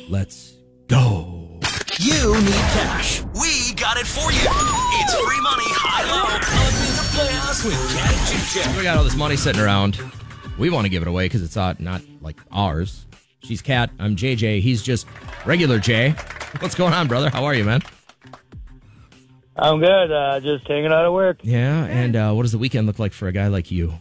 Let's go. You need cash. We got it for you. It's free money, high-low, in the playoffs with Cat and JJ. We got all this money sitting around. We want to give it away because it's not like ours. She's Cat. I'm JJ. He's just regular Jay. What's going on, brother? How are you, man? I'm good. Just hanging out at work. Yeah, and what does the weekend look like for a guy like you?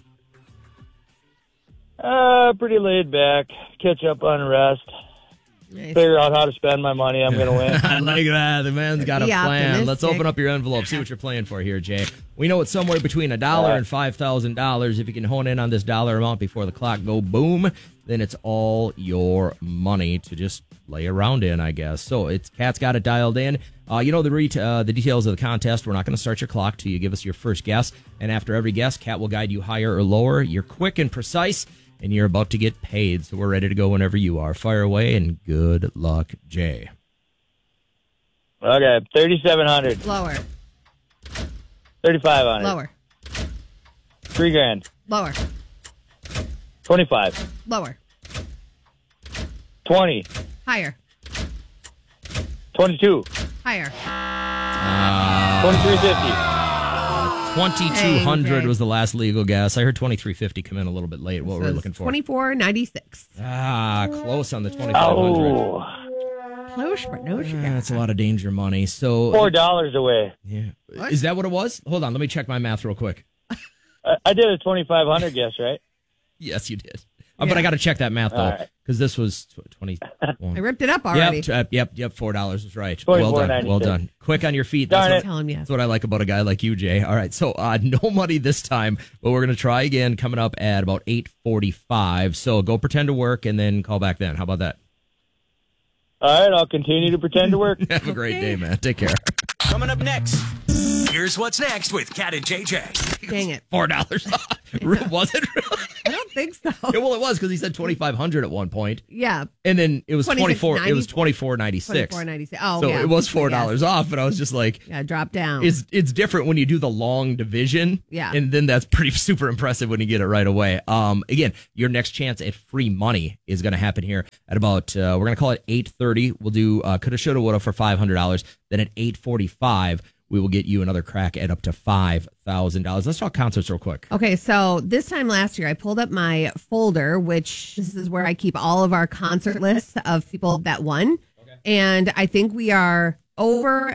Pretty laid back. Catch up on rest. Nice. Figure out how to spend my money. I'm going to win. I like that. The man's got a Be plan. optimistic. Let's open up your envelope. See what you're playing for here, Jay. We know it's somewhere between $1 and $5,000. If you can hone in on this dollar amount before the clock go boom, then it's all your money to just lay around in, I guess. So Cat's got it dialed in. You know the details of the contest. We're not going to start your clock till you give us your first guess. And after every guess, Cat will guide you higher or lower. You're quick and precise, and you're about to get paid. So we're ready to go whenever you are. Fire away, and good luck, Jay. Okay, 3,700. Lower. 3,500. Lower. $3,000. Lower. 25. Lower. 20. Higher. 22. Higher. 23.50. 2,200 Dang, was the last legal guess. I heard 2,350 come in a little bit late. What we're looking for? 24.96. Close on the 2,500. Oh, Close, but no sugar. That's a lot of danger money. So $4 away. yeah, is that what it was? Hold on, let me check my math real quick. I did a 2,500 guess, right? Yes, you did. But I got to check that math though, because this was 21. I ripped it up already. Yep. $4 was right. Well done. Well done. Quick on your feet. Darn it. Tell him yes. That's what I like about a guy like you, Jay. All right, so no money this time, but we're going to try again coming up at about 8:45. So go pretend to work and then call back then. How about that? All right, I'll continue to pretend to work. Have a great day, man. Take care. Coming up next, here's what's next with Cat and JJ. Dang it. $4. Was it really? I don't think so. Yeah, well, it was because he said 2,500 at one point, Yeah. and then it was 24. 26.90? It was 24.96. 24.96. Oh, So yeah. it was $4 Yes. off, and I was just like, Yeah, drop down. it's different when you do the long division. Yeah. And then that's pretty super impressive when you get it right away. Again, your next chance at free money is going to happen here at about, we're going to call it 8:30. We'll do coulda, shoulda, woulda for $500. Then at 8:45, we will get you another crack at up to $5,000. Let's talk concerts real quick. Okay, so this time last year, I pulled up my folder, which this is where I keep all of our concert lists of people that won. And I think we are over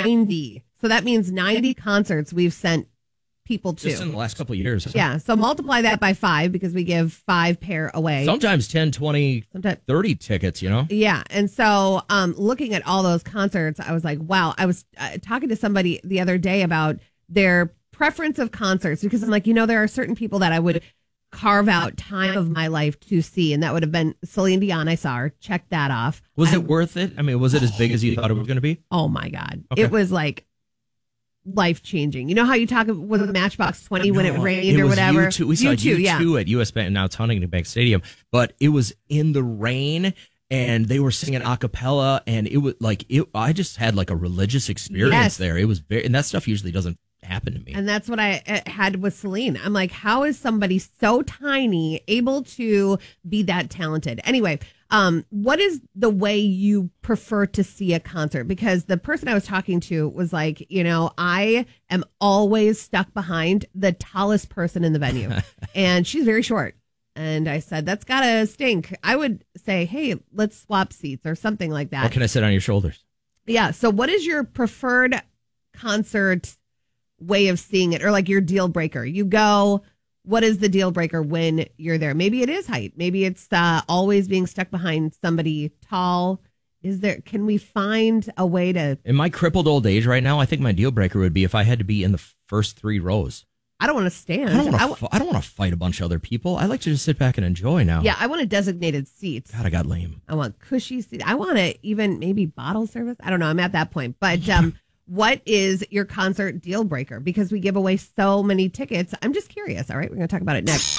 90. So that means 90 concerts we've sent people to. Just in the last couple of years. Yeah, so multiply that by 5 because we give 5 pair away. Sometimes 10, 20, Sometimes 30 tickets, you know? Yeah. And so looking at all those concerts, I was like, wow. I was talking to somebody the other day about their preference of concerts because I'm like, there are certain people that I would carve out time of my life to see. And that would have been Celine Dion. I saw her. Check that off. Was it worth it? I mean, was it as big as you thought it was going to be? Oh, my God. Okay. It was like life-changing. You know how you talk with Matchbox 20 when it rained or whatever? U2. We saw U2 yeah. at US Bank, now it's Huntington Bank Stadium, but it was in the rain and they were singing a cappella and it was like, I just had like a religious experience Yes. there. It was and that stuff usually doesn't happen to me. And that's what I had with Celine. I'm like, how is somebody so tiny able to be that talented? Anyway, what is the way you prefer to see a concert? Because the person I was talking to was like, I am always stuck behind the tallest person in the venue. And she's very short. And I said, that's gotta stink. I would say, hey, let's swap seats or something like that. Or can I sit on your shoulders? Yeah. So what is your preferred concert way of seeing it, or like your deal breaker? You go, what is the deal breaker when you're there? Maybe it is height. Maybe it's always being stuck behind somebody tall. Can we find a way to... In my crippled old age right now, I think my deal breaker would be if I had to be in the first 3 rows. I don't want to stand. I don't want to fight a bunch of other people. I like to just sit back and enjoy now. Yeah, I want a designated seat. God, I got lame. I want cushy seats. I want to even maybe bottle service. I don't know. I'm at that point. But what is your concert deal breaker? Because we give away so many tickets. I'm just curious. All right, we're going to talk about it next.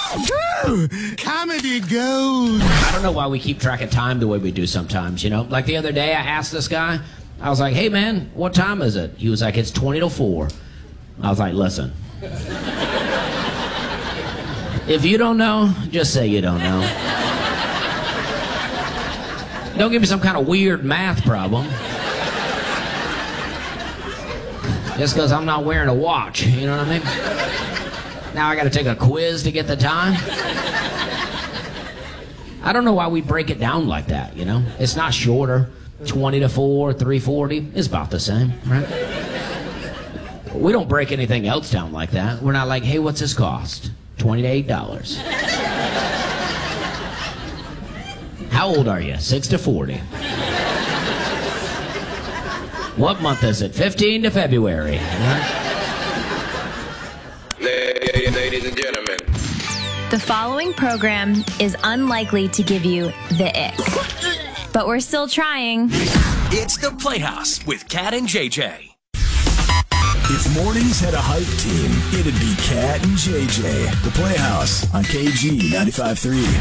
Comedy gold. I don't know why we keep track of time the way we do sometimes, Like the other day, I asked this guy, I was like, hey, man, what time is it? He was like, it's 20 to 4. I was like, listen. If you don't know, just say you don't know. Don't give me some kind of weird math problem. Just because I'm not wearing a watch, you know what I mean? Now I got to take a quiz to get the time. I don't know why we break it down like that, you know? It's not shorter. 20 to 4, 340. It's about the same, right? We don't break anything else down like that. We're not like, hey, what's this cost? $20 to $8. How old are you? 6 to 40. What month is it? 15 to February. Ladies and gentlemen. The following program is unlikely to give you the ick, but we're still trying. It's The Playhouse with Kat and JJ. If mornings had a hype team, it'd be Kat and JJ. The Playhouse on KG 95.3.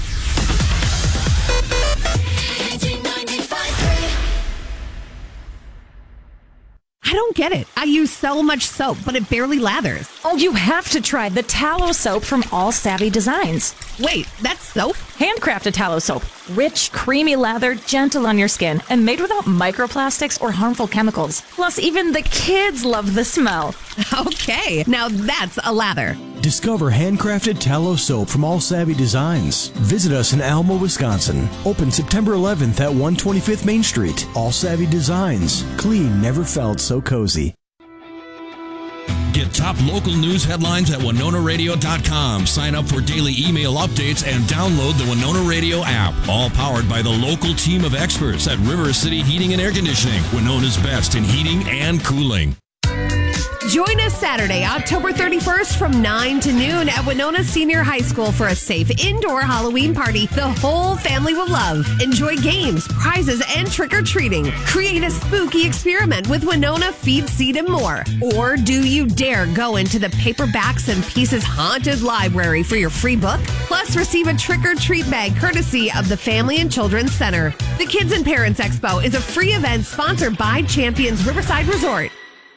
I don't get it. I use so much soap, but it barely lathers. Oh, you have to try the tallow soap from All Savvy Designs. Wait, that's soap? Handcrafted tallow soap. Rich, creamy lather, gentle on your skin, and made without microplastics or harmful chemicals. Plus, even the kids love the smell. Okay, now that's a lather. Discover handcrafted tallow soap from All Savvy Designs. Visit us in Alma, Wisconsin. Open September 11th at 125th Main Street. All Savvy Designs. Clean never felt so cozy. Get top local news headlines at WinonaRadio.com. Sign up for daily email updates and download the Winona Radio app. All powered by the local team of experts at River City Heating and Air Conditioning. Winona's best in heating and cooling. Join us Saturday, October 31st from 9 to noon at Winona Senior High School for a safe indoor Halloween party the whole family will love. Enjoy games, prizes, and trick-or-treating. Create a spooky experiment with Winona Feed, Seed, and more. Or do you dare go into the Paperbacks and Pieces Haunted Library for your free book? Plus, receive a trick-or-treat bag courtesy of the Family and Children's Center. The Kids and Parents Expo is a free event sponsored by Champions Riverside Resort.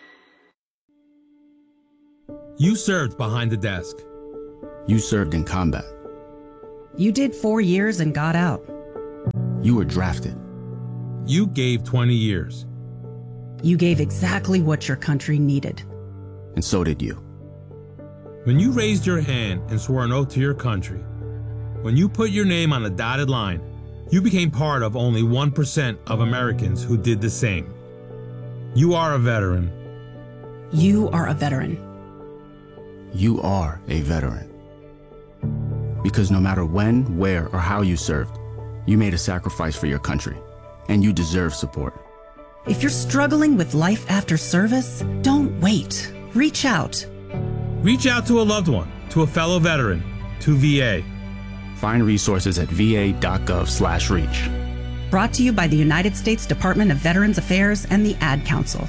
You served behind the desk. You served in combat. You did 4 years and got out. You were drafted. You gave 20 years. You gave exactly what your country needed. And so did you. When you raised your hand and swore an oath to your country, when you put your name on a dotted line, you became part of only 1% of Americans who did the same. You are a veteran. You are a veteran. You are a veteran. Because no matter when, where, or how you served, you made a sacrifice for your country, and you deserve support. If you're struggling with life after service, don't wait. Reach out. Reach out to a loved one, to a fellow veteran, to VA. Find resources at va.gov/reach. Brought to you by the United States Department of Veterans Affairs and the Ad Council.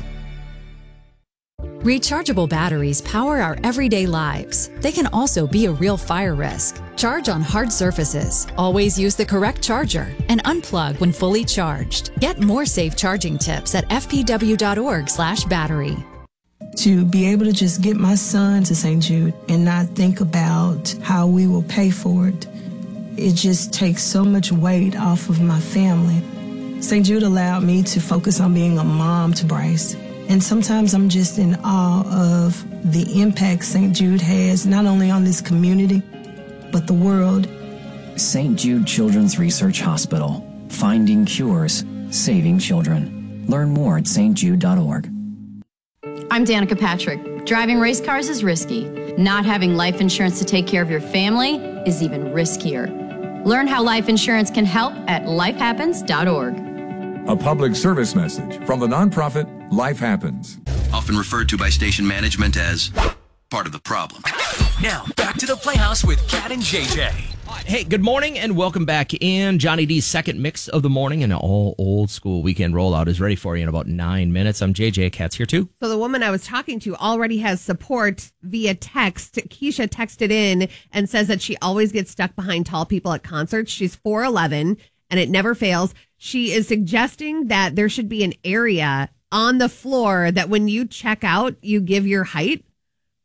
Rechargeable batteries power our everyday lives. They can also be a real fire risk. Charge on hard surfaces. Always use the correct charger and unplug when fully charged. Get more safe charging tips at fpw.org/battery. To be able to just get my son to St. Jude and not think about how we will pay for it, it just takes so much weight off of my family. St. Jude allowed me to focus on being a mom to Bryce. And sometimes I'm just in awe of the impact St. Jude has, not only on this community, but the world. St. Jude Children's Research Hospital. Finding cures, saving children. Learn more at stjude.org. I'm Danica Patrick. Driving race cars is risky. Not having life insurance to take care of your family is even riskier. Learn how life insurance can help at lifehappens.org. A public service message from the nonprofit Life Happens. Often referred to by station management as part of the problem. Now, back to the Playhouse with Kat and JJ. Hey, good morning and welcome back in. Johnny D's second mix of the morning and all old school weekend rollout is ready for you in about 9 minutes. I'm JJ. Kat's here too. So the woman I was talking to already has support via text. Keisha texted in and says that she always gets stuck behind tall people at concerts. She's 4'11" and it never fails. She is suggesting that there should be an area on the floor that when you check out, you give your height.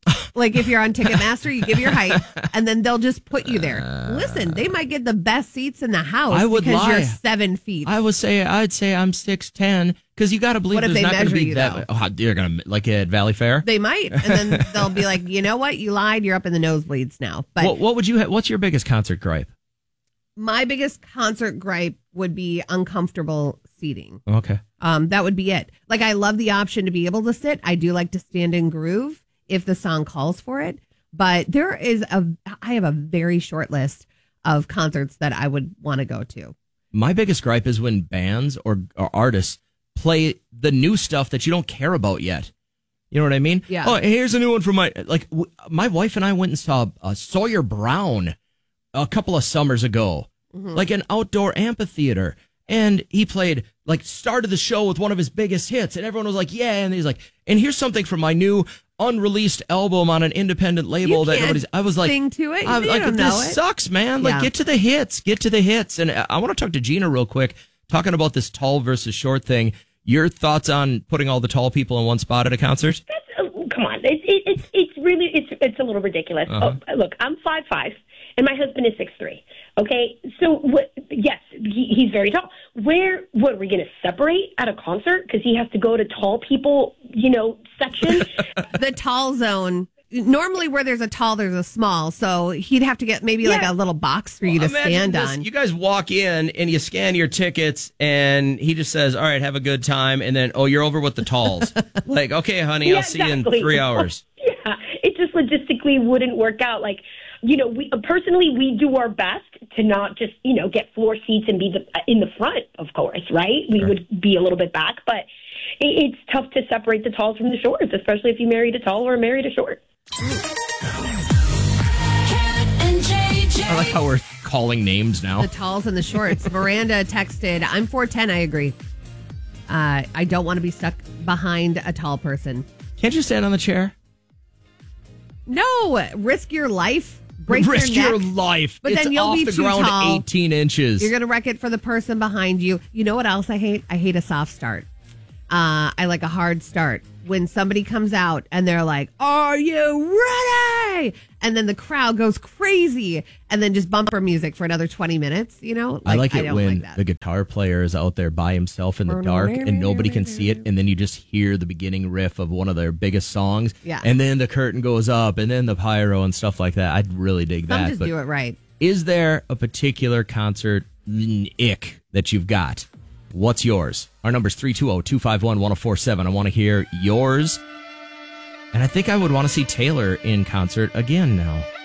Like if you're on Ticketmaster, you give your height, and then they'll just put you there. Listen, they might get the best seats in the house because you're 7 feet. I'd say I'm 6'10", because you got to believe What if there's they not going to measure be you, that. Oh, you're gonna like at Valley Fair. They might, and then they'll be like, you know what, you lied. You're up in the nosebleeds now. But What would you? What's your biggest concert gripe? my biggest concert gripe would be uncomfortable seating. Okay. That would be it. Like, I love the option to be able to sit. I do like to stand and groove if the song calls for it. But I have a very short list of concerts that I would want to go to. My biggest gripe is when bands or artists play the new stuff that you don't care about yet. You know what I mean? Yeah. Oh, here's a new one from my wife and I went and saw Sawyer Brown a couple of summers ago, like an outdoor amphitheater. And he played, started the show with one of his biggest hits. And everyone was like, yeah. And he's like, and here's something from my new unreleased album on an independent label that nobody's. I was like, sing to it. I'm You like, don't this know it. sucks, man. Yeah. Get to the hits. And I want to talk to Gina real quick, talking about this tall versus short thing. Your thoughts on putting all the tall people in one spot at a concert? Come on, it's really a little ridiculous. Uh-huh. Oh, look, I'm 5'5", and my husband is 6'3". Okay, so yes, he's very tall. What are we going to separate at a concert because he has to go to tall people, section? The tall zone. Normally, where there's a tall, there's a small. So he'd have to get maybe like a little box for you to stand on. You guys walk in and you scan your tickets, and he just says, "All right, have a good time," and then, you're over with the talls. Like, okay, honey, I'll see you in 3 hours. Yeah, it just logistically wouldn't work out. We personally, we do our best to not just, get floor seats and be in the front, of course, right? We would be a little bit back, but it's tough to separate the talls from the shorts, especially if you married a tall or married a short. I like how we're calling names now. The talls and the shorts. Miranda texted, I'm 4'10", I agree. I don't want to be stuck behind a tall person. Can't you stand on the chair? No, risk your life. Break risk your neck. life. But it's then you'll off be the too ground tall. 18 inches. You're going to wreck it for the person behind you. You know what else I hate? I hate a soft start. I like a hard start. When somebody comes out and they're like, "Are you ready?" And then the crowd goes crazy and then just bumper music for another 20 minutes, I like it don't when like that. the guitar player is out there by himself in the dark and nobody can see it, and then you just hear the beginning riff of one of their biggest songs. Yeah. And then the curtain goes up and then the pyro and stuff like that. I'd really dig Some that. just But do it right. is there a particular concert ick that you've got? What's yours? Our number's 320-251-1047. I want to hear yours. And I think I would want to see Taylor in concert again now.